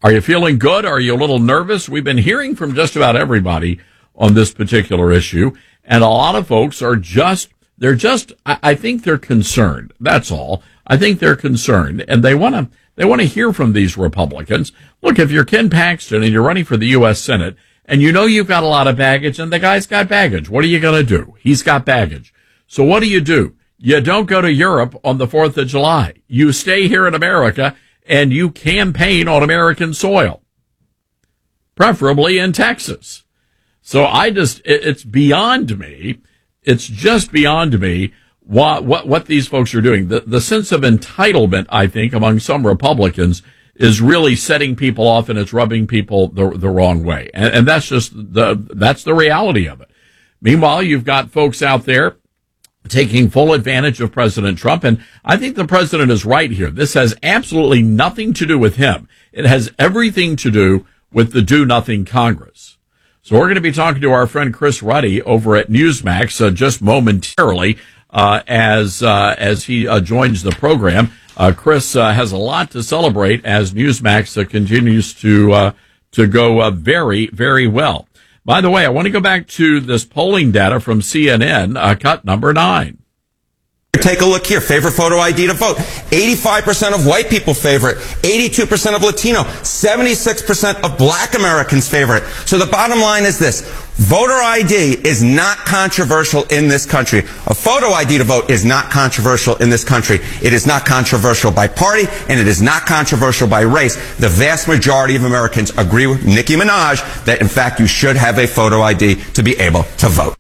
Are you feeling good? Are you a little nervous? We've been hearing from just about everybody on this particular issue, and a lot of folks are I think they're concerned. That's all. I think they're concerned, and they want to hear from these Republicans. Look, if you're Ken Paxton and you're running for the U.S. Senate, and you know you've got a lot of baggage, and the guy's got baggage, what are you going to do? He's got baggage. So what do? You don't go to Europe on the 4th of July. You stay here in America, and you campaign on American soil, preferably in Texas. So it's beyond me. It's just beyond me what these folks are doing. The sense of entitlement, I think, among some Republicans is really setting people off, and it's rubbing people the wrong way. And that's just that's the reality of it. Meanwhile, you've got folks out there taking full advantage of President Trump. And I think the president is right here. This has absolutely nothing to do with him. It has everything to do with the Do Nothing Congress. So we're going to be talking to our friend Chris Ruddy over at Newsmax just momentarily as he joins the program. Chris has a lot to celebrate as Newsmax continues to go very, very well. By the way, I want to go back to this polling data from CNN, cut number 9. Take a look here. Favorite photo ID to vote. 85% of white people favor it. 82% of Latino. 76% of black Americans favor it. So the bottom line is this. Voter ID is not controversial in this country. A photo ID to vote is not controversial in this country. It is not controversial by party, and it is not controversial by race. The vast majority of Americans agree with Nicki Minaj that, in fact, you should have a photo ID to be able to vote.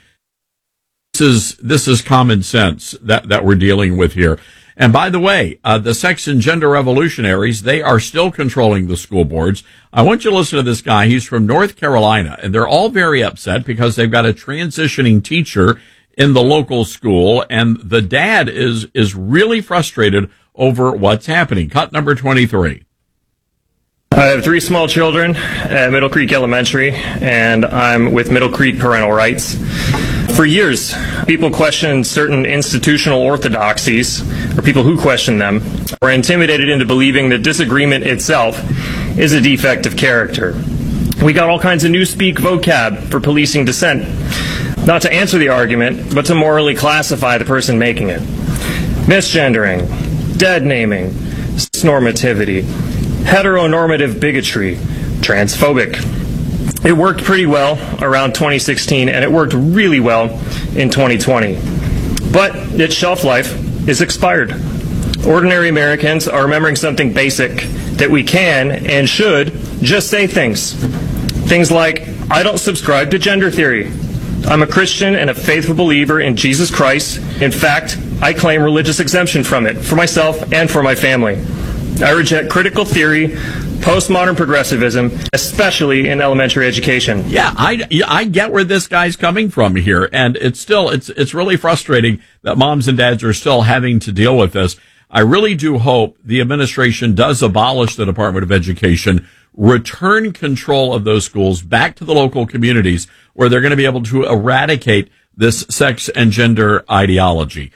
This is common sense that we're dealing with here. And by the way, the sex and gender revolutionaries, they are still controlling the school boards. I want you to listen to this guy. He's from North Carolina, and they're all very upset because they've got a transitioning teacher in the local school, and the dad is really frustrated over what's happening. Cut number 23. I have 3 small children at Middle Creek Elementary, and I'm with Middle Creek Parental Rights. For years, people questioned certain institutional orthodoxies, or people who questioned them, were intimidated into believing that disagreement itself is a defect of character. We got all kinds of newspeak vocab for policing dissent, not to answer the argument, but to morally classify the person making it. Misgendering, dead naming, normativity, heteronormative bigotry, transphobic. It worked pretty well around 2016, and it worked really well in 2020. But its shelf life is expired. Ordinary Americans are remembering something basic, that we can and should just say things. Things like, I don't subscribe to gender theory. I'm a Christian and a faithful believer in Jesus Christ. In fact, I claim religious exemption from it, for myself and for my family. I reject critical theory, postmodern progressivism, especially in elementary education. Yeah, I get where this guy's coming from here, and it's really frustrating that moms and dads are still having to deal with this. I really do hope the administration does abolish the Department of Education, return control of those schools back to the local communities where they're going to be able to eradicate this sex and gender ideology.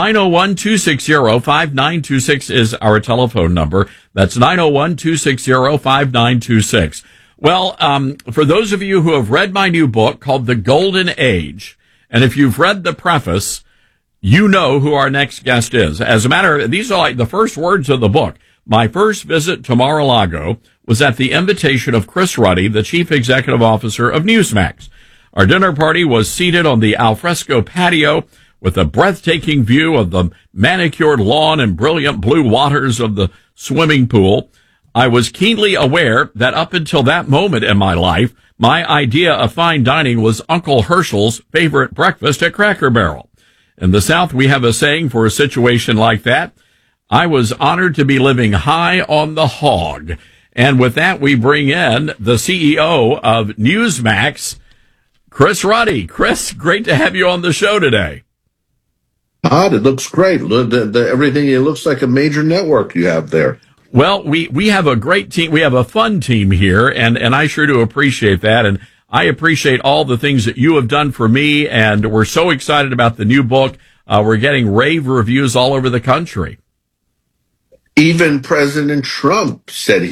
901-260-5926 is our telephone number. That's 901-260-5926. Well, for those of you who have read my new book called The Golden Age, and if you've read the preface, you know who our next guest is. As a matter of, these are like the first words of the book. My first visit to Mar-a-Lago was at the invitation of Chris Ruddy, the chief executive officer of Newsmax. Our dinner party was seated on the alfresco patio with a breathtaking view of the manicured lawn and brilliant blue waters of the swimming pool. I was keenly aware that up until that moment in my life, my idea of fine dining was Uncle Herschel's favorite breakfast at Cracker Barrel. In the South, we have a saying for a situation like that. I was honored to be living high on the hog. And with that, we bring in the CEO of Newsmax, Chris Ruddy. Chris, great to have you on the show today. Todd, it looks great. Everything, it looks like a major network you have there. Well, we have a great team. We have a fun team here, and I sure do appreciate that. And I appreciate all the things that you have done for me, and we're so excited about the new book. We're getting rave reviews all over the country. Even President Trump said